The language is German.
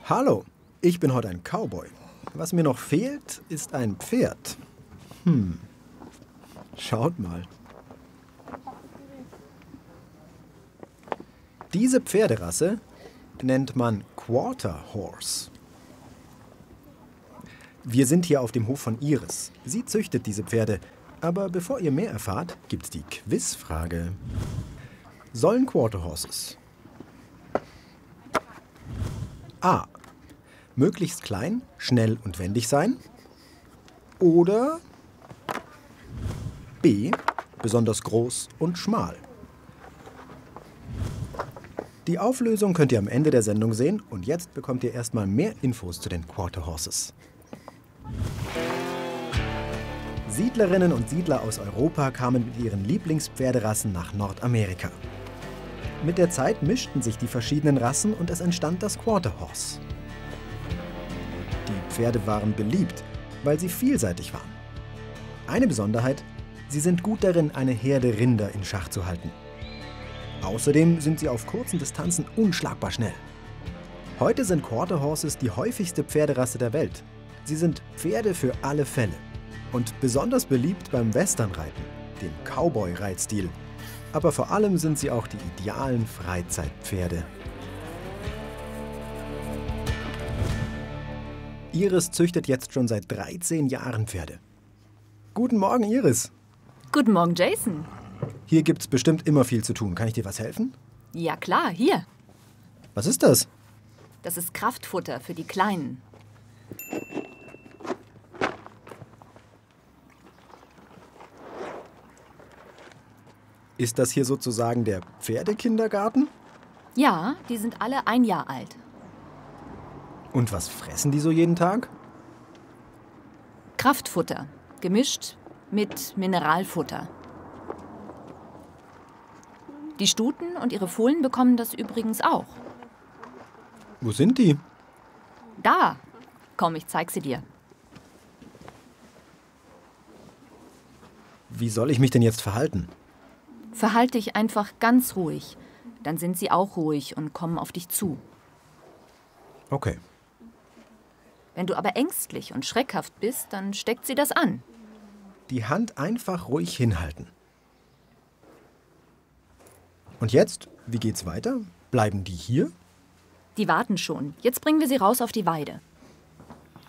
Hallo, ich bin heute ein Cowboy. Was mir noch fehlt, ist ein Pferd. Schaut mal. Diese Pferderasse nennt man Quarter Horse. Wir sind hier auf dem Hof von Iris. Sie züchtet diese Pferde. Aber bevor ihr mehr erfahrt, gibt's die Quizfrage. Sollen Quarter Horses A. möglichst klein, schnell und wendig sein? Oder B. besonders groß und schmal? Die Auflösung könnt ihr am Ende der Sendung sehen und jetzt bekommt ihr erstmal mehr Infos zu den Quarter Horses. Siedlerinnen und Siedler aus Europa kamen mit ihren Lieblingspferderassen nach Nordamerika. Mit der Zeit mischten sich die verschiedenen Rassen und es entstand das Quarter Horse. Die Pferde waren beliebt, weil sie vielseitig waren. Eine Besonderheit: sie sind gut darin, eine Herde Rinder in Schach zu halten. Außerdem sind sie auf kurzen Distanzen unschlagbar schnell. Heute sind Quarter Horses die häufigste Pferderasse der Welt. Sie sind Pferde für alle Fälle und besonders beliebt beim Westernreiten, dem Cowboy-Reitstil. Aber vor allem sind sie auch die idealen Freizeitpferde. Iris züchtet jetzt schon seit 13 Jahren Pferde. Guten Morgen, Iris. Guten Morgen, Jason. Hier gibt's bestimmt immer viel zu tun. Kann ich dir was helfen? Ja klar, hier. Was ist das? Das ist Kraftfutter für die Kleinen. Ist das hier sozusagen der Pferdekindergarten? Ja, die sind alle 1 Jahr alt. Und was fressen die so jeden Tag? Kraftfutter, gemischt mit Mineralfutter. Die Stuten und ihre Fohlen bekommen das übrigens auch. Wo sind die? Da! Komm, ich zeig sie dir. Wie soll ich mich denn jetzt verhalten? Verhalte dich einfach ganz ruhig. Dann sind sie auch ruhig und kommen auf dich zu. Okay. Wenn du aber ängstlich und schreckhaft bist, dann steckt sie das an. Die Hand einfach ruhig hinhalten. Und jetzt? Wie geht's weiter? Bleiben die hier? Die warten schon. Jetzt bringen wir sie raus auf die Weide.